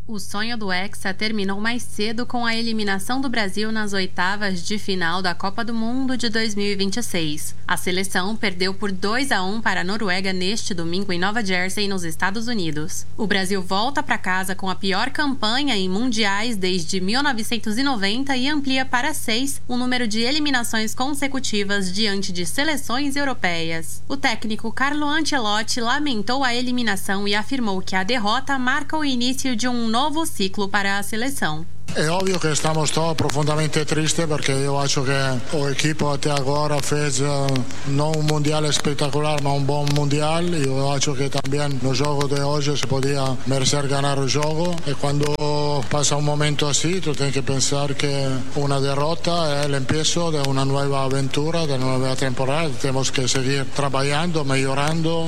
O sonho do Hexa terminou mais cedo com a eliminação do Brasil nas oitavas de final da Copa do Mundo de 2026. A seleção perdeu por 2-1 para a Noruega neste domingo em Nova Jersey, nos Estados Unidos. O Brasil volta para casa com a pior campanha em mundiais desde 1990 e amplia para 6 o número de eliminações consecutivas diante de seleções europeias. O técnico Carlo Ancelotti lamentou a eliminação e afirmou que a derrota marca o início de um novo ciclo para a seleção. É óbvio que estamos todos profundamente tristes porque eu acho que o equipo até agora fez não um mundial espetacular, mas um bom mundial, e eu acho que também no jogo de hoje se podia merecer ganhar o jogo, e quando passa um momento assim tu tem que pensar que uma derrota é o início de uma nova aventura, de uma nova temporada. Temos que seguir trabalhando, melhorando,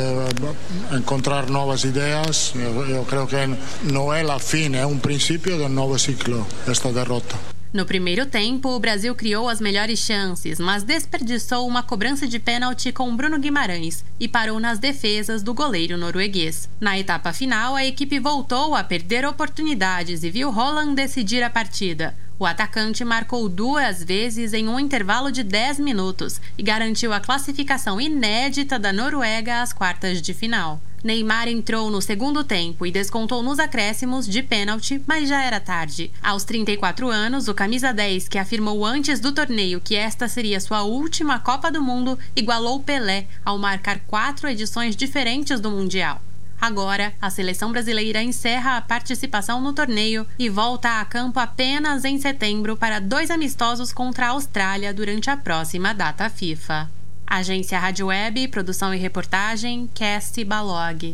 encontrar novas ideias. Eu creio que não é a fim, é um princípio de um novo ciclo, esta derrota. No primeiro tempo, o Brasil criou as melhores chances, mas desperdiçou uma cobrança de pênalti com Bruno Guimarães e parou nas defesas do goleiro norueguês. Na etapa final, a equipe voltou a perder oportunidades e viu Haaland decidir a partida. O atacante marcou 2 vezes em um intervalo de 10 minutos e garantiu a classificação inédita da Noruega às quartas de final. Neymar entrou no segundo tempo e descontou nos acréscimos de pênalti, mas já era tarde. Aos 34 anos, o camisa 10, que afirmou antes do torneio que esta seria sua última Copa do Mundo, igualou Pelé ao marcar 4 edições diferentes do Mundial. Agora, a seleção brasileira encerra a participação no torneio e volta a campo apenas em setembro para 2 amistosos contra a Austrália durante a próxima data FIFA. Agência Rádio Web, produção e reportagem, Cast Balog.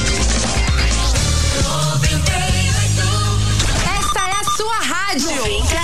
Esta é a sua rádio.